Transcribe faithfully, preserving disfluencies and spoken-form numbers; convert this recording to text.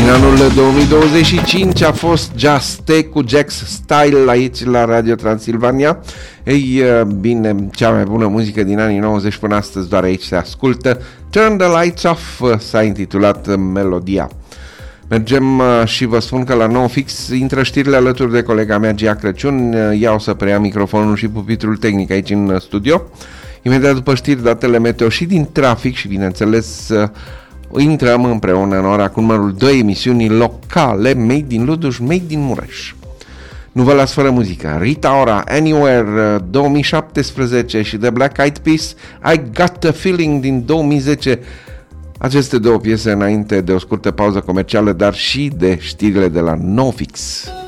În anul două mii douăzeci și cinci a fost Just Stay cu Jax Style aici la Radio Transilvania. Ei bine, cea mai bună muzică din anii nouăzeci până astăzi doar aici se ascultă. Turn the Lights Off s-a intitulat melodia. Mergem și vă spun că la nou fix intră știrile alături de colega mea Gia Crăciun. Ea o să preia microfonul și pupitrul tehnic aici în studio. Imediat după știri, datele meteo și din trafic și bineînțeles intrăm împreună în ora cu numărul doi, emisiunii locale Made in Luduș, Made in Mureș. Nu vă las fără muzică. Rita Ora, Anywhere două mii șaptesprezece și The Black Eyed Peas, I Got a Feeling din două mii zece. Aceste două piese înainte de o scurtă pauză comercială, dar și de știrile de la NoFix.